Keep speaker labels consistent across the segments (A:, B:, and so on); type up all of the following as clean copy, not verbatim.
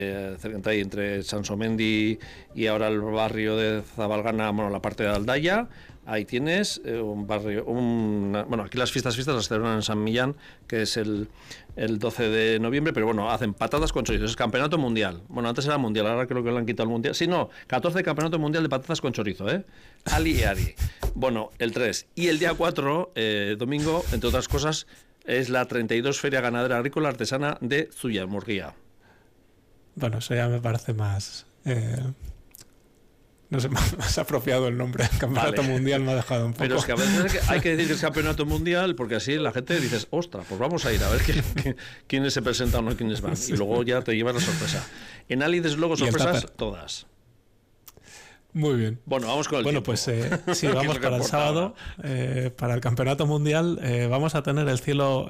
A: entre Sansomendi y ahora el barrio de Zabalgana, bueno, la parte de Aldaya. Ahí tienes un barrio, bueno, aquí las fiestas las celebran en San Millán, que es el 12 de noviembre, pero bueno, hacen patatas con chorizo, es campeonato mundial. Bueno, antes era mundial, ahora creo que lo han quitado el mundial. Sí, no, 14 campeonato mundial de patatas con chorizo, Ali y Ari. Bueno, el 3. Y el día 4, domingo, entre otras cosas, es la 32 Feria Ganadera Agrícola Artesana de Zuya, en Murguía.
B: Bueno, eso ya me parece más... no sé, más apropiado el nombre. Campeonato mundial me ha dejado un poco.
A: Pero es que a veces hay que decir que es campeonato mundial, porque así la gente dices, ostras, pues vamos a ir a ver quiénes se presentan o quiénes van. Y luego ya te llevas la sorpresa. En Ali, desde luego, sorpresas todas. Muy bien. Bueno, vamos con el tiempo.
B: Pues sí, vamos para el sábado. Para el campeonato mundial vamos a tener el cielo...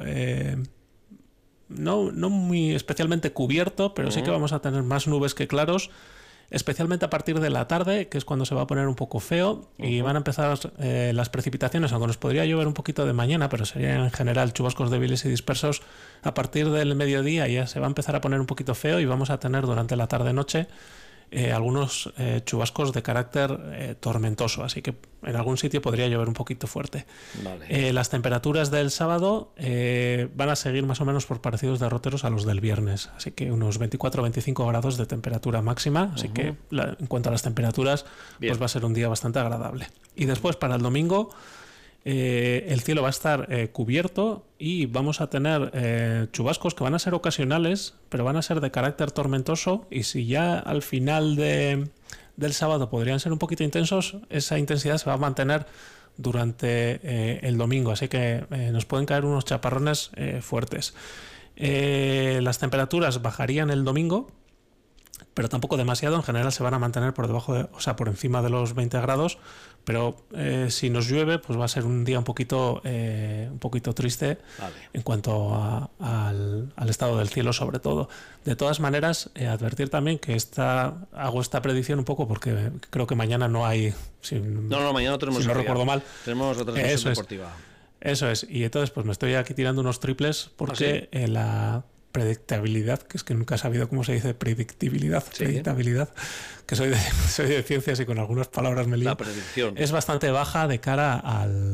B: no muy especialmente cubierto, pero sí que vamos a tener más nubes que claros, especialmente a partir de la tarde, que es cuando se va a poner un poco feo, y van a empezar las precipitaciones, aunque nos podría llover un poquito de mañana, pero serían en general chubascos débiles y dispersos. A partir del mediodía ya se va a empezar a poner un poquito feo y vamos a tener durante la tarde-noche algunos chubascos de carácter tormentoso, así que en algún sitio podría llover un poquito fuerte. Vale. Las temperaturas del sábado van a seguir más o menos por parecidos derroteros a los del viernes, así que unos 24-25 grados de temperatura máxima, así que en cuanto a las temperaturas, pues va a ser un día bastante agradable. Y después para el domingo el cielo va a estar cubierto y vamos a tener chubascos que van a ser ocasionales, pero van a ser de carácter tormentoso, y si ya al final del sábado podrían ser un poquito intensos, esa intensidad se va a mantener durante el domingo, así que nos pueden caer unos chaparrones fuertes. Las temperaturas bajarían el domingo, pero tampoco demasiado. En general se van a mantener por encima de los 20 grados, pero si nos llueve, pues va a ser un día un poquito triste. Vale. En cuanto al estado del cielo, sobre todo. De todas maneras, advertir también que hago esta predicción un poco porque creo que mañana no hay...
A: mañana no tenemos...
B: Si no recuerdo mal.
A: Tenemos otra transmisión deportiva.
B: Eso es. Y entonces pues me estoy aquí tirando unos triples porque la predictabilidad, que es que nunca he sabido cómo se dice predictibilidad, que soy de ciencias y con algunas palabras me lío.
A: La predicción
B: es bastante baja de cara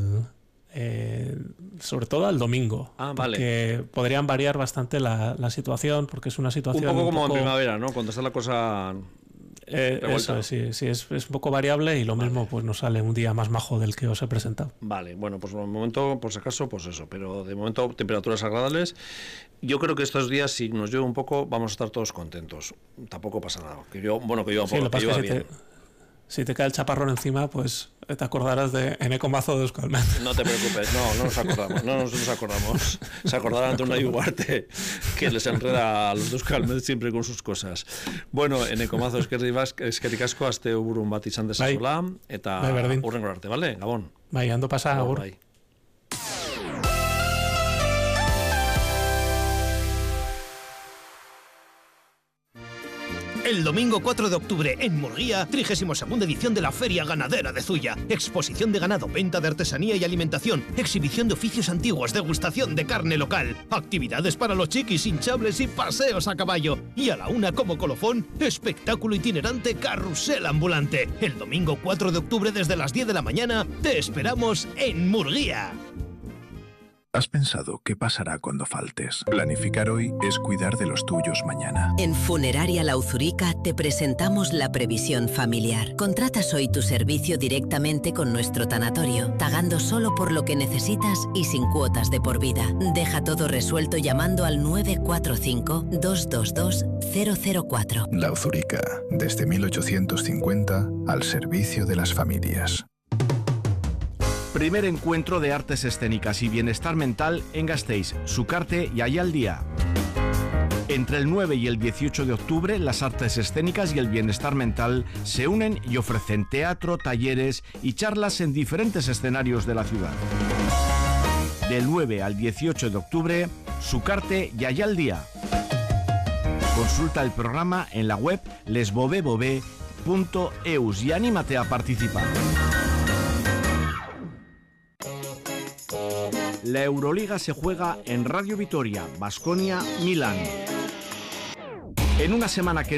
B: sobre todo al domingo. Porque podrían variar bastante la situación, porque es una situación
A: un poco como en primavera, ¿no? Cuando está la cosa...
B: eso sí, es un poco variable, y lo mismo pues nos sale un día más majo del que os he presentado.
A: Vale, bueno, pues de momento, por si acaso, pues eso, pero de momento temperaturas agradables. Yo creo que estos días, si nos llueve un poco, vamos a estar todos contentos. Tampoco pasa nada. Que llueva bien.
B: Si te cae el chaparrón encima, pues te acordarás de Eneco Mazo de Euskalmet.
A: No te preocupes, no nos acordamos. Se acordarán de una Iguarte que les enreda a los de Euskalmet siempre con sus cosas. Bueno, Eneco Mazo eskerrik asko, aste burun bat izan dezazula, eta hurrengo arte, ¿vale? Gabon.
B: Bai, ando pasa, agur.
A: Bai.
C: El domingo 4 de octubre en Murguía, 32ª edición de la Feria Ganadera de Zuya. Exposición de ganado, venta de artesanía y alimentación, exhibición de oficios antiguos, degustación de carne local, actividades para los chiquis, hinchables y paseos a caballo. Y a la una, como colofón, espectáculo itinerante carrusel ambulante. El domingo 4 de octubre desde las 10 de la mañana te esperamos en Murguía.
D: ¿Has pensado qué pasará cuando faltes? Planificar hoy es cuidar de los tuyos mañana.
E: En Funeraria La Uzurica te presentamos la previsión familiar. Contratas hoy tu servicio directamente con nuestro tanatorio, pagando solo por lo que necesitas y sin cuotas de por vida. Deja todo resuelto llamando al 945-222-004.
D: La Uzurica, desde 1850, al servicio de las familias.
F: Primer encuentro de artes escénicas y bienestar mental en Gasteiz, Sukarte y Ayaldía. Entre el 9 y el 18 de octubre, las artes escénicas y el bienestar mental se unen y ofrecen teatro, talleres y charlas en diferentes escenarios de la ciudad. Del 9 al 18 de octubre, Sukarte y Ayaldía. Consulta el programa en la web lesbobebove.eus y anímate a participar. La Euroliga se juega en Radio Vitoria, Baskonia, Milán. En una semana que